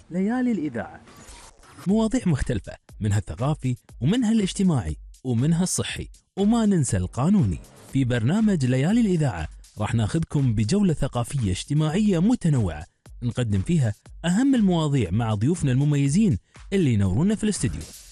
ليالي الإذاعة. مواضيع مختلفة، منها الثقافي ومنها الاجتماعي ومنها الصحي، وما ننسى القانوني. في برنامج ليالي الإذاعة راح ناخذكم بجولة ثقافية اجتماعية متنوعة، نقدم فيها أهم المواضيع مع ضيوفنا المميزين اللي ينورونا في الاستديو.